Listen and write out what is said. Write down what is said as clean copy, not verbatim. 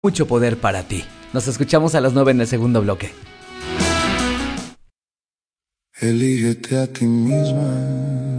mucho poder para ti. Nos escuchamos a las 9 en el segundo bloque. Elígete a ti misma.